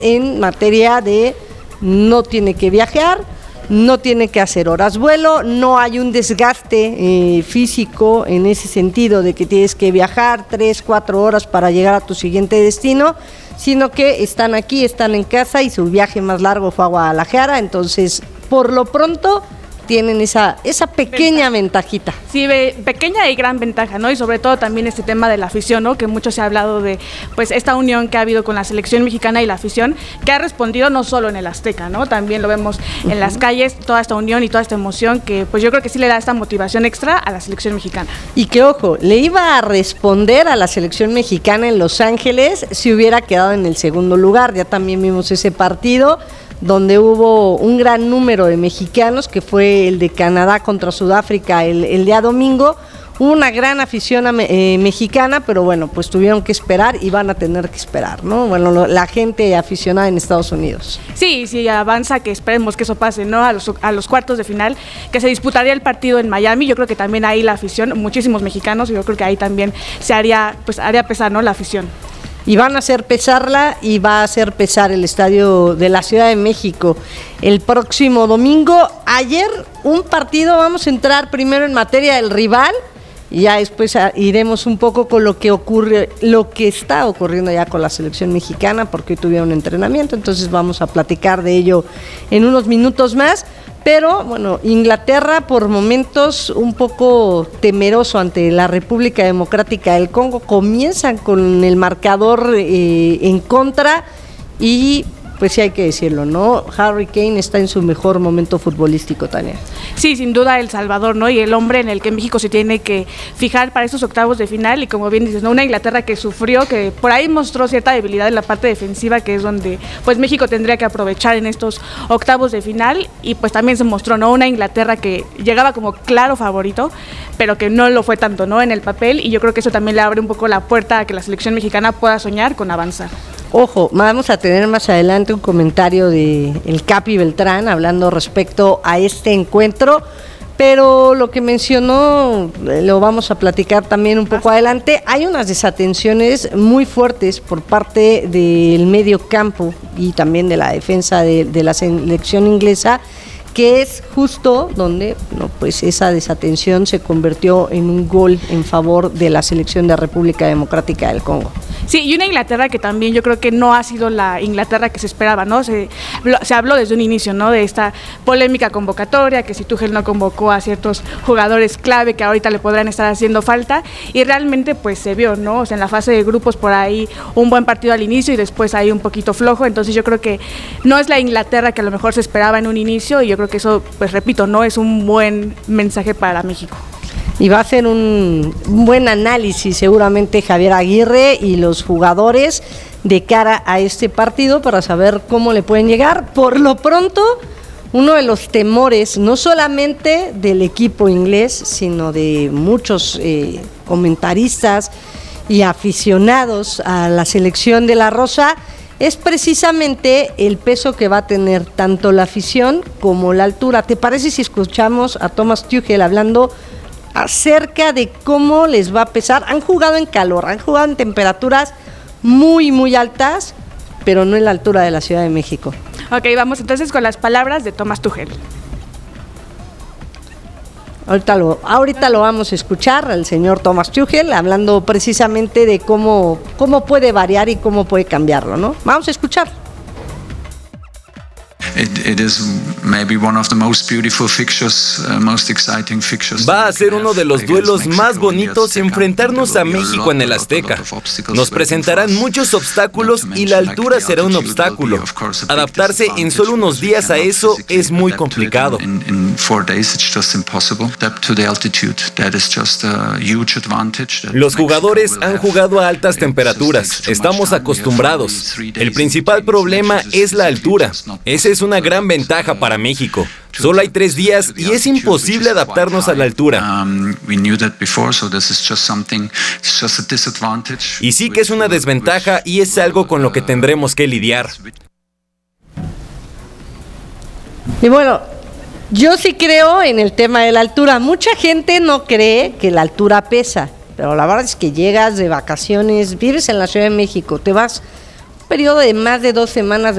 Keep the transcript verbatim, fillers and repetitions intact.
en materia de no tiene que viajar, no tiene que hacer horas vuelo, no hay un desgaste eh, físico en ese sentido de que tienes que viajar tres, cuatro horas para llegar a tu siguiente destino, sino que están aquí, están en casa y su viaje más largo fue a Guadalajara, entonces por lo pronto tienen esa, esa pequeña ventaja. ventajita. Sí, ve, pequeña y gran ventaja, ¿no? Y sobre todo también este tema de la afición, ¿no? Que mucho se ha hablado de, pues, esta unión que ha habido con la selección mexicana y la afición, que ha respondido no solo en el Azteca, ¿no? También lo vemos en uh-huh. las calles, toda esta unión y toda esta emoción que, pues, yo creo que sí le da esta motivación extra a la selección mexicana. Y que, ojo, le iba a responder a la selección mexicana en Los Ángeles si hubiera quedado en el segundo lugar. Ya también vimos ese partido donde hubo un gran número de mexicanos, que fue el de Canadá contra Sudáfrica el, el día domingo. Hubo una gran afición eh, mexicana, pero bueno, pues tuvieron que esperar y van a tener que esperar, ¿no? Bueno, lo, la gente aficionada en Estados Unidos. Sí, sí, avanza, que esperemos que eso pase, ¿no? A los, a los cuartos de final, que se disputaría el partido en Miami. Yo creo que también ahí la afición, muchísimos mexicanos, y yo creo que ahí también se haría, pues haría pesar, ¿no? La afición. Y van a hacer pesarla y va a hacer pesar el estadio de la Ciudad de México el próximo domingo. Ayer un partido, vamos a entrar primero en materia del rival y ya después iremos un poco con lo que ocurre, lo que está ocurriendo ya con la selección mexicana, porque hoy tuvieron entrenamiento, entonces vamos a platicar de ello en unos minutos más. Pero, bueno, Inglaterra por momentos un poco temeroso ante la República Democrática del Congo, comienzan con el marcador eh, en contra y pues sí hay que decirlo, ¿no? Harry Kane está en su mejor momento futbolístico, Tania. Sí, sin duda El Salvador, ¿no? Y el hombre en el que México se tiene que fijar para estos octavos de final y como bien dices, ¿no? Una Inglaterra que sufrió, que por ahí mostró cierta debilidad en la parte defensiva, que es donde pues México tendría que aprovechar en estos octavos de final y pues también se mostró, ¿no? Una Inglaterra que llegaba como claro favorito, pero que no lo fue tanto, ¿no? En el papel, y yo creo que eso también le abre un poco la puerta a que la selección mexicana pueda soñar con avanzar. Ojo, vamos a tener más adelante un comentario de el Capi Beltrán hablando respecto a este encuentro, pero lo que mencionó lo vamos a platicar también un poco adelante. Hay unas desatenciones muy fuertes por parte del medio campo y también de la defensa de, de la selección inglesa, que es justo donde no, pues esa desatención se convirtió en un gol en favor de la selección de República Democrática del Congo. Sí, y una Inglaterra que también yo creo que no ha sido la Inglaterra que se esperaba, ¿no? Se, se habló desde un inicio, ¿no? De esta polémica convocatoria, que si Tuchel no convocó a ciertos jugadores clave que ahorita le podrán estar haciendo falta, y realmente pues se vio, ¿no? O sea, en la fase de grupos por ahí un buen partido al inicio y después ahí un poquito flojo, entonces yo creo que no es la Inglaterra que a lo mejor se esperaba en un inicio, y yo creo que eso, pues repito, no es un buen mensaje para México. Y va a hacer un, un buen análisis seguramente Javier Aguirre y los jugadores de cara a este partido para saber cómo le pueden llegar. Por lo pronto, uno de los temores, no solamente del equipo inglés, sino de muchos eh, comentaristas y aficionados a la selección de la Rosa, es precisamente el peso que va a tener tanto la afición como la altura. ¿Te parece si escuchamos a Thomas Tuchel hablando acerca de cómo les va a pesar? Han jugado en calor, han jugado en temperaturas muy, muy altas, pero no en la altura de la Ciudad de México. Ok, vamos entonces con las palabras de Thomas Tuchel. Ahorita lo, ahorita lo vamos a escuchar al señor Thomas Tuchel hablando precisamente de cómo, cómo puede variar y cómo puede cambiarlo, ¿no? Vamos a escuchar. It, it is maybe one of the most beautiful fixtures, uh, most exciting fixtures. Va a ser uno de los duelos más bonitos enfrentarnos a México en el Azteca. Nos presentarán muchos obstáculos y la altura será un obstáculo. Adaptarse en solo unos días a eso es muy complicado. Los jugadores han jugado a altas temperaturas, estamos acostumbrados. El principal problema es la altura. Ese es una gran ventaja para México. Solo hay tres días y es imposible adaptarnos a la altura. Y sí que es una desventaja y es algo con lo que tendremos que lidiar. Y bueno, yo sí creo en el tema de la altura. Mucha gente no cree que la altura pesa, pero la verdad es que llegas de vacaciones, vives en la Ciudad de México, te vas periodo de más de dos semanas